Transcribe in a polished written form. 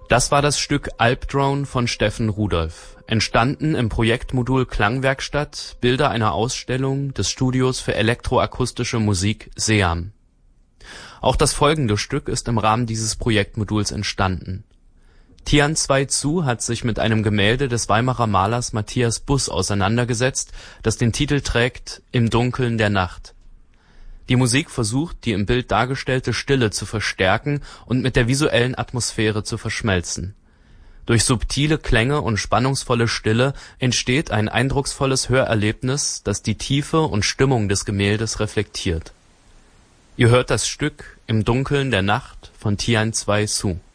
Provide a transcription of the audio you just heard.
Das war das Stück Albdrone von Steffen Rudolph, entstanden im Projektmodul Klangwerkstatt, Bilder einer Ausstellung des Studios für elektroakustische Musik SEAM. Auch das folgende Stück ist im Rahmen dieses Projektmoduls entstanden. Tian Zwei Zu hat sich mit einem Gemälde des Weimarer Malers Matthias Buss auseinandergesetzt, das den Titel trägt Im Dunkeln der Nacht. Die Musik versucht, die im Bild dargestellte Stille zu verstärken und mit der visuellen Atmosphäre zu verschmelzen. Durch subtile Klänge und spannungsvolle Stille entsteht ein eindrucksvolles Hörerlebnis, das die Tiefe und Stimmung des Gemäldes reflektiert. Ihr hört das Stück Im Dunkeln der Nacht von Tian Zwei Zu.